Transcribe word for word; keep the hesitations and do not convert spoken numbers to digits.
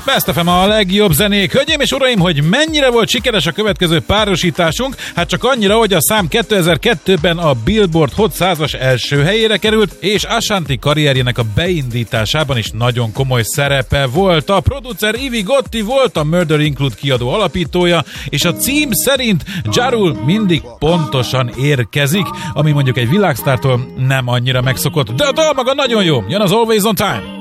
Best ef em a legjobb zenék. Hölgyeim és uraim, hogy mennyire volt sikeres a következő párosításunk? Hát csak annyira, hogy a szám kétezer-kettőben a Billboard Hot százas első helyére került, és Ashanti karrierjének a beindításában is nagyon komoly szerepe volt. A producer Ivy Gotti volt a Murder Include kiadó alapítója, és a cím szerint Ja Rule mindig pontosan érkezik, ami mondjuk egy világsztártól nem annyira megszokott. De a dal maga nagyon jó. Jön az Always on Time.